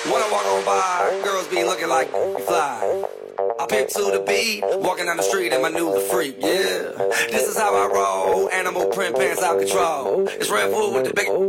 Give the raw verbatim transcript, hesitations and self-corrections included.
When I walk on by, girls be looking like you fly. I pimp to the beat, walking down the street and my new the freak, yeah. This is how I roll, animal print pants out control. It's Red Bull with the big